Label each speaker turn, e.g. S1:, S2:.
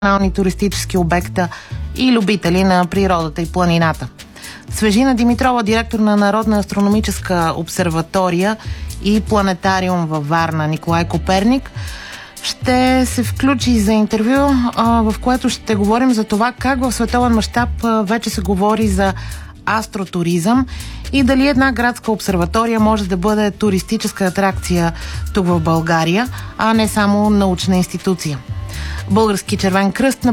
S1: национални туристически обекта и любители на природата и планината. Свежина Димитрова, директор на Народна астрономическа обсерватория и планетариум във Варна, Николай Коперник, ще се включи за интервю, в което ще говорим за това как в световен мащаб вече се говори за астротуризъм и дали една градска обсерватория може да бъде туристическа атракция тук в България, а не само научна институция. Български червен кръст